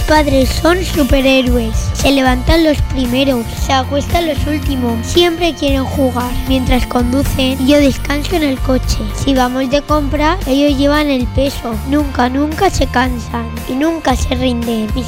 padres son superhéroes. Se levantan los primeros, se acuestan los últimos. Siempre quieren jugar mientras conducen y yo descanso en el coche. Si vamos de compra, ellos llevan el peso. Nunca se cansan y nunca se rinden.